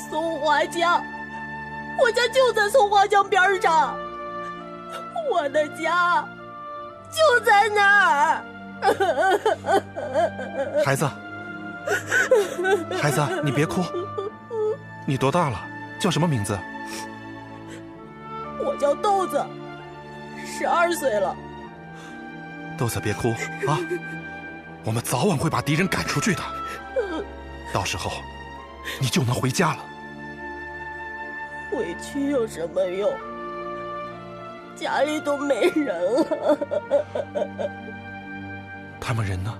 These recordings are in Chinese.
松花江，我家就在松花江边上，我的家就在那儿。 孩子，你别哭。你多大了？叫什么名字？ 我叫豆子，12岁了。 豆子别哭啊，我们早晚会把敌人赶出去的，到时候你就能回家了。 回去有什么用？家里都没人了。 他们人呢？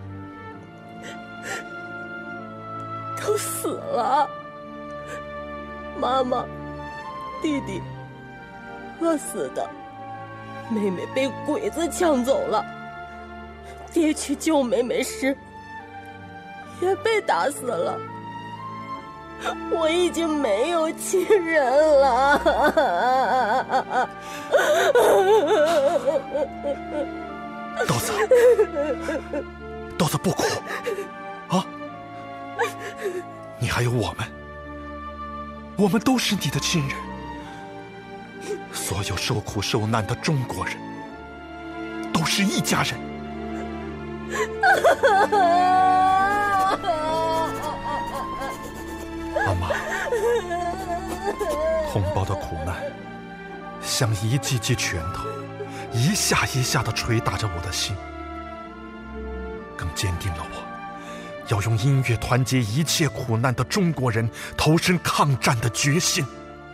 都死了，妈妈、弟弟饿死的，妹妹被鬼子抢走了，爹去救妹妹时也被打死了。我已经没有亲人了。 豆子不哭啊！你还有我们都是你的亲人。所有受苦受难的中国人都是一家人。妈妈，同胞的苦难像一记记拳头，一下一下地捶打着我的心，更坚定了我要用音乐团结一切苦难的中国人投身抗战的决心。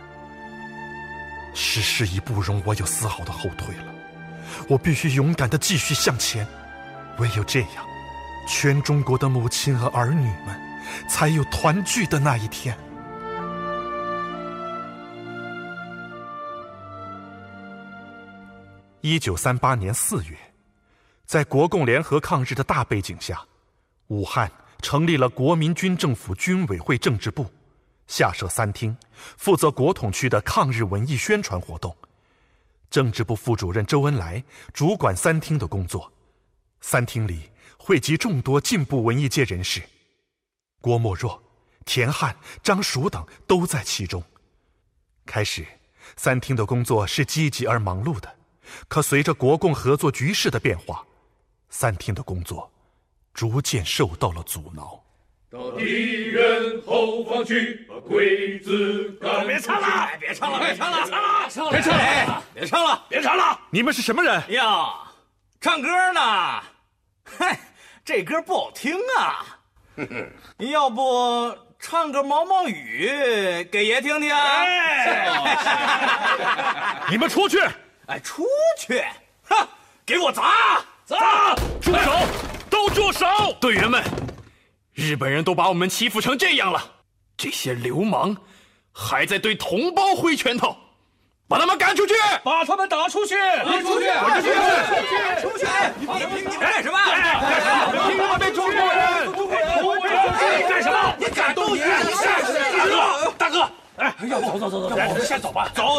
时势已不容我有丝毫的后退了，我必须勇敢地继续向前。唯有这样，全中国的母亲和儿女们才有团聚的那一天。1938年4月，在国共联合抗日的大背景下，武汉成立了国民军政府军委会政治部，下设3厅，负责国统区的抗日文艺宣传活动。政治部副主任周恩来主管3厅的工作。3厅里汇集众多进步文艺界人士，郭沫若、田汉、张曙等都在其中。开始，3厅的工作是积极而忙碌的，可随着国共合作局势的变化，3厅的工作逐渐受到了阻挠。 到敌人后方去，把鬼子赶出去。 别唱了！别唱了！ 你们是什么人呀？唱歌呢？嗨，这歌不好听啊！要不唱个毛毛雨给爷听听？ 你们出去！ 出去！哼，给我砸！ 住手！都住手！ 队员们，日本人都把我们欺负成这样了，这些流氓还在对同胞挥拳头，把他们赶出去！ 把他们打出去！ 出去！你干什么？ 听我们中国人！ 干什么？你敢动你！ 大哥，走，先走吧。走。